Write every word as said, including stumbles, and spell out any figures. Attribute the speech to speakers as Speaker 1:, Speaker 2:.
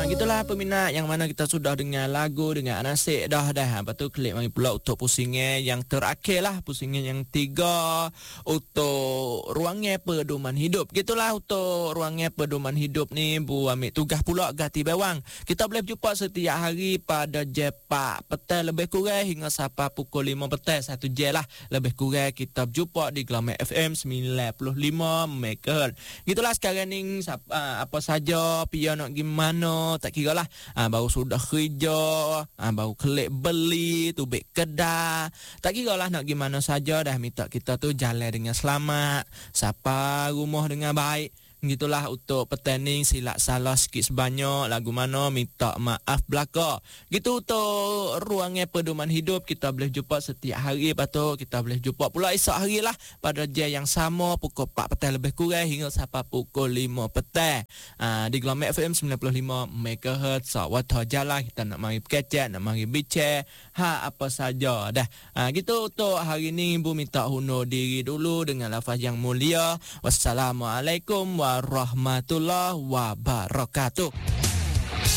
Speaker 1: gitulah peminat yang mana kita sudah dengar lagu dengan Anasik dah dah. Lepas tu klik mari pula untuk pusingan yang terakhir lah, pusingan yang tiga untuk ruangan pedoman hidup. Gitulah untuk ruangan pedoman hidup ni Bu ambil tugas pula ganti bawang. Kita boleh berjumpa setiap hari pada jam empat petang lebih kurang hingga sampai pukul lima petang, satu jam lah lebih kurang kita berjumpa di Glamour F M sembilan puluh lima megahertz. Gitulah sekarang ni apa saja pia nak gimana tak kira lah, ha, baru sudah kerja, ha, baru klik beli tubik kedai, tak kira lah nak gimana saja dah minta kita tu jalan dengan selamat, sampai rumah dengan baik. Gitulah untuk petanding silap salah sikit sebanyak lagu mana minta maaf belaka. Gitu untuk ruangan pedoman hidup kita boleh jumpa setiap hari. Lepas tu kita boleh jumpa pula esok hari lah pada jam yang sama pukul empat petang lebih kurang hingga sampai pukul lima petang, ha, di Glamour F M sembilan puluh lima megahertz. So waktu jalan kita nak mari berkecek, nak mari bincang ha apa saja dah. Ha, gitu untuk hari ni Ibu minta undur diri dulu dengan lafaz yang mulia. Wassalamualaikum warahmatullahi wabarakatuh.